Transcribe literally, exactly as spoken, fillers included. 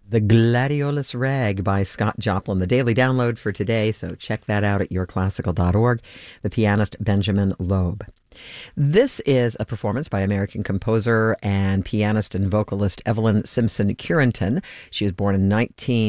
The Gladiolus Rag by Scott Joplin, the daily download for today, so check that out at your classical dot org. The pianist Benjamin Loeb. This is a performance by American composer and pianist and vocalist Evelyn Simpson Curenton. She was born in nineteen